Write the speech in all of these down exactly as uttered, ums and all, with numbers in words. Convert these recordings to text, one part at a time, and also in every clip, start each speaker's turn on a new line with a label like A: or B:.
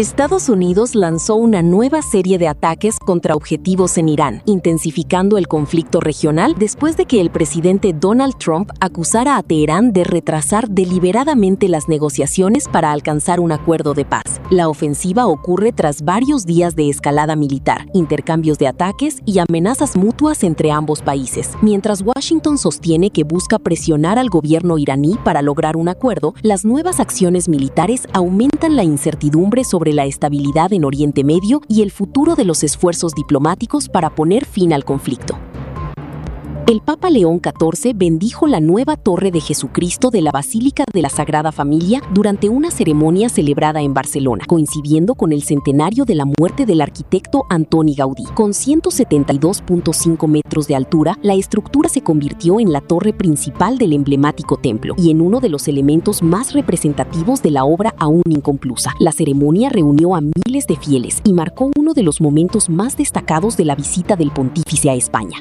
A: Estados Unidos lanzó una nueva serie de ataques contra objetivos en Irán, intensificando el conflicto regional después de que el presidente Donald Trump acusara a Teherán de retrasar deliberadamente las negociaciones para alcanzar un acuerdo de paz. La ofensiva ocurre tras varios días de escalada militar, intercambios de ataques y amenazas mutuas entre ambos países. Mientras Washington sostiene que busca presionar al gobierno iraní para lograr un acuerdo, las nuevas acciones militares aumentan la incertidumbre sobre sobre la estabilidad en Oriente Medio y el futuro de los esfuerzos diplomáticos para poner fin al conflicto. El Papa León catorce bendijo la nueva Torre de Jesucristo de la Basílica de la Sagrada Familia durante una ceremonia celebrada en Barcelona, coincidiendo con el centenario de la muerte del arquitecto Antoni Gaudí. Con ciento setenta y dos punto cinco metros de altura, la estructura se convirtió en la torre principal del emblemático templo y en uno de los elementos más representativos de la obra aún inconclusa. La ceremonia reunió a miles de fieles y marcó uno de los momentos más destacados de la visita del pontífice a España.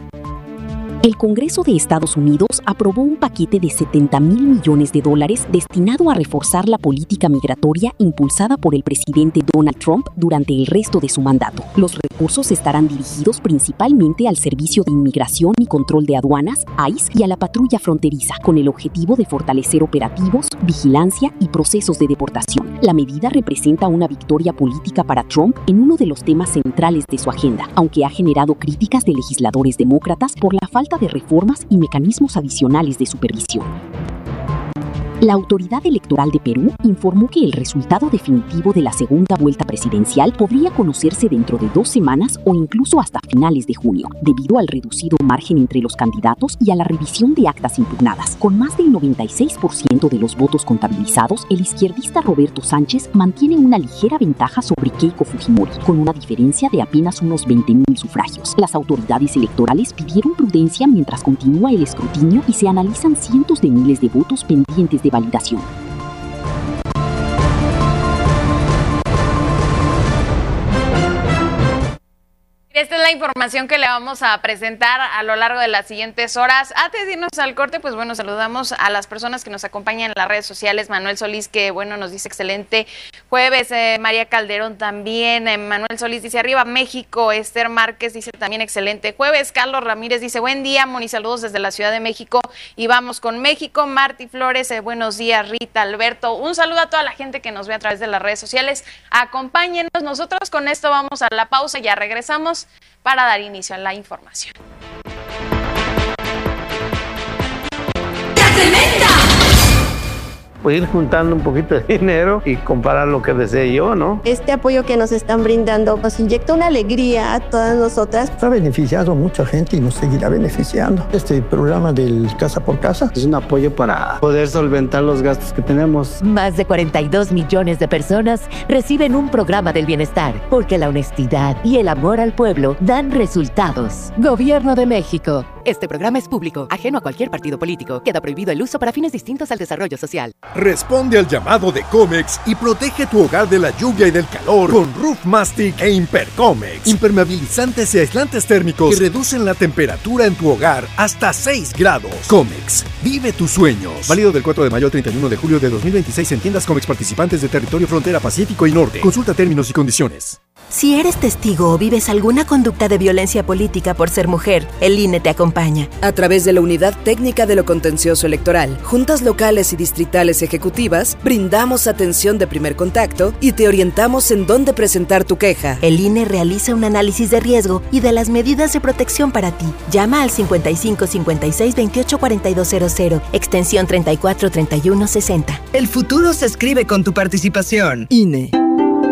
A: El Congreso de Estados Unidos aprobó un paquete de setenta mil millones de dólares destinado a reforzar la política migratoria impulsada por el presidente Donald Trump durante el resto de su mandato. Los recursos estarán dirigidos principalmente al Servicio de Inmigración y Control de Aduanas, I C E, y a la patrulla fronteriza, con el objetivo de fortalecer operativos, vigilancia y procesos de deportación. La medida representa una victoria política para Trump en uno de los temas centrales de su agenda, aunque ha generado críticas de legisladores demócratas por la falta de reformas y mecanismos adicionales de supervisión. La Autoridad Electoral de Perú informó que el resultado definitivo de la segunda vuelta presidencial podría conocerse dentro de dos semanas o incluso hasta finales de junio, debido al reducido margen entre los candidatos y a la revisión de actas impugnadas. Con más del noventa y seis por ciento de los votos contabilizados, el izquierdista Roberto Sánchez mantiene una ligera ventaja sobre Keiko Fujimori, con una diferencia de apenas unos veinte mil sufragios. Las autoridades electorales pidieron prudencia mientras continúa el escrutinio y se analizan cientos de miles de votos pendientes de validación.
B: Esta es la información que le vamos a presentar a lo largo de las siguientes horas. Antes de irnos al corte, pues bueno, saludamos a las personas que nos acompañan en las redes sociales. Manuel Solís, que bueno, nos dice excelente jueves. Eh, María Calderón también. Eh, Manuel Solís dice arriba México. Esther Márquez dice también excelente jueves. Carlos Ramírez dice buen día, Moni, saludos desde la Ciudad de México. Y vamos con México. Marti Flores, eh, buenos días. Rita, Alberto, un saludo a toda la gente que nos ve a través de las redes sociales. Acompáñenos. Nosotros con esto vamos a la pausa y ya regresamos para dar inicio a la información.
C: Pues ir juntando un poquito de dinero y comparar lo que desee yo, ¿no?
D: Este apoyo que nos están brindando nos inyecta una alegría a todas nosotras.
E: Ha beneficiado a mucha gente y nos seguirá beneficiando. Este programa del Casa por Casa
C: es un apoyo para poder solventar los gastos que tenemos.
F: Más de cuarenta y dos millones de personas reciben un programa del bienestar, porque la honestidad y el amor al pueblo dan resultados. Gobierno de México. Este programa es público, ajeno a cualquier partido político. Queda prohibido el uso para fines distintos al desarrollo social.
G: Responde al llamado de Comex y protege tu hogar de la lluvia y del calor con Roof Mastic e Impercomex. Impermeabilizantes y aislantes térmicos que reducen la temperatura en tu hogar hasta seis grados. Comex, vive tus sueños. Válido del cuatro de mayo al treinta y uno de julio de dos mil veintiséis en tiendas Comex participantes de territorio frontera Pacífico y Norte. Consulta términos y condiciones.
H: Si eres testigo o vives alguna conducta de violencia política por ser mujer, el I N E te acompaña.
I: A través de la Unidad Técnica de lo Contencioso Electoral, juntas locales y distritales ejecutivas, brindamos atención de primer contacto y te orientamos en dónde presentar tu queja.
H: El I N E realiza un análisis de riesgo y de las medidas de protección para ti. Llama al cincuenta y cinco cincuenta y seis veintiocho cuarenta y dos cero cero, extensión treinta y cuatro treinta y uno sesenta.
I: El futuro se escribe con tu participación. I N E.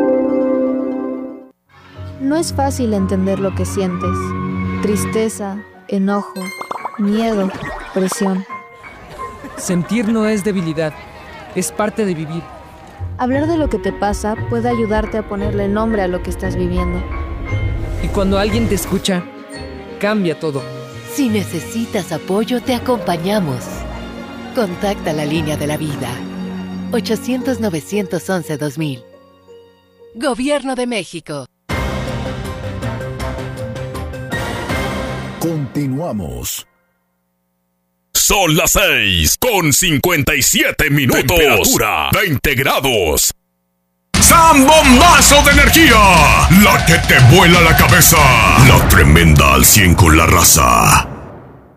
J: No es fácil entender lo que sientes. Tristeza, enojo, miedo, presión.
K: Sentir no es debilidad, es parte de vivir.
J: Hablar de lo que te pasa puede ayudarte a ponerle nombre a lo que estás viviendo.
K: Y cuando alguien te escucha, cambia todo.
F: Si necesitas apoyo, te acompañamos. Contacta la línea de la vida. ochocientos novecientos once dos mil. Gobierno de México.
L: Continuamos. Son las seis con cincuenta y siete minutos. Temperatura veinte grados. Zambombazo de energía. La que te vuela la cabeza. La tremenda al cien con la raza.